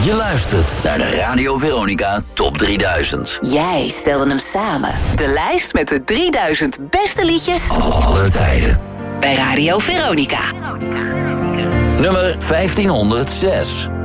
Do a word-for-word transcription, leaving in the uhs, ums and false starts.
Je luistert naar de Radio Veronica Top drieduizend. Jij stelde hem samen. De lijst met de drieduizend beste liedjes aller tijden. Bij Radio Veronica. Nummer vijftienhonderdzes.